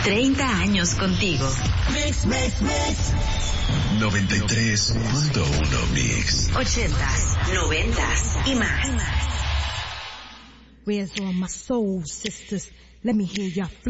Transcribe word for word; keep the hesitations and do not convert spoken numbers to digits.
treinta años contigo. Mix, mix, mix. noventa y tres punto uno Mix. Ochentas, noventas y más. Where's all my soul sisters? Let me hear ya.